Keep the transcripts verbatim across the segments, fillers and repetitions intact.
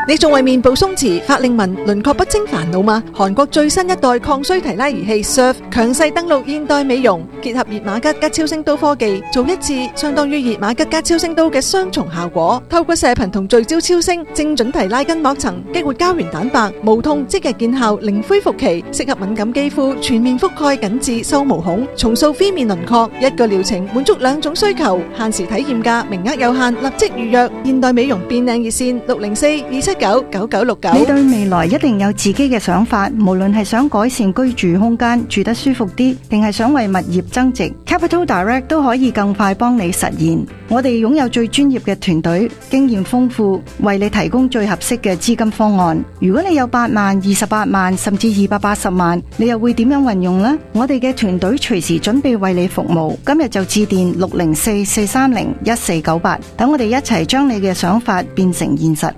你仲為面部鬆弛、法令紋、輪廓不清煩惱嗎？韓國最新一代抗衰提拉儀器 S U R F 強勢登陸現代美容，結合熱瑪吉加超聲刀科技，做一次相當於熱瑪吉加超聲刀嘅雙重效果。透過射頻同聚焦超聲，精準提拉筋膜層，激活膠原蛋白，無痛即日見效，零恢復期，適合敏感肌膚，全面覆蓋緊致收毛孔，重塑 V 面輪廓。一個療程滿足兩種需求，限時體驗價，名額有限，立即預約。現代美容變靚熱線六零四二七九九九六九。 你對未來一定有自己嘅想法，無論係想改善居住空間，住得舒服啲，定係想為物業增值， Capital Direct 都可以更快幫你實現。我哋擁有最專業嘅團隊，經驗豐富，為你提供最合適嘅資金方案。如果你有八萬、二十八萬，甚至二百八十萬，你又會點樣運用呢？我哋嘅團隊隨時準備為你服務。今日就致電六零四四三零一四九八，等我哋一齊將你嘅想法變成現實。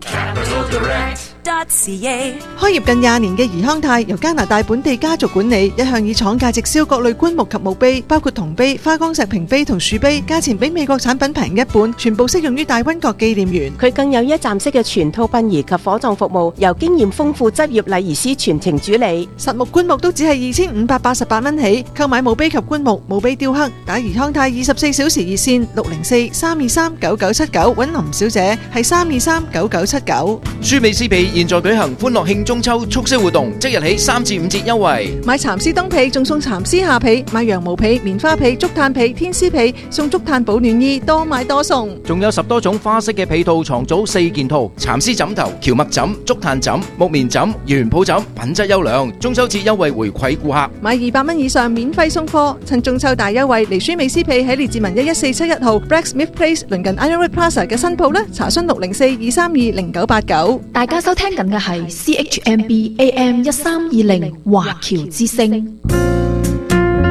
開業近廿年嘅怡康泰由加拿大本地家族管理，一向以廠價直銷各類棺木及墓碑，包括銅碑、花崗石屏碑同樹碑，價錢比美國產品平一半，全部適用於大溫國紀念園。 佢更有一站式嘅全套殯儀及火葬服務，由經驗豐富執業禮儀師全程主理。 實木棺木都只係二千五百八十八蚊起，購買墓碑及棺木、墓碑雕刻，打怡康泰二十四小時熱線六零四三二三九九七九，揾林小姐係三二三九九七九。 舒美斯被現在舉行歡樂慶中秋促銷活動，即日起三至五折優惠。 買蠶絲冬被仲送蠶絲下被，買羊毛被、棉花被、竹炭被、天絲被送竹炭保暖衣，多買多送。 仲有十多種花式嘅被套床組四件套，蠶絲枕頭、蕎麥枕、竹炭枕、木棉枕、原抱枕，品質優良。中秋節優惠回饋顧客， 買二百蚊以上免費送貨。趁中秋大優惠，嚟舒美斯被喺列治文一一四七一號 Blacksmith Place 鄰近 Ironwood Plaza 嘅新鋪啦，查詢六零四二三二零九八九。 大家收聽緊嘅係 C H M B A M 一三二零華僑之聲，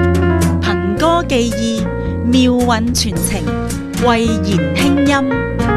憑歌寄意，妙韻傳情，慧言輕音。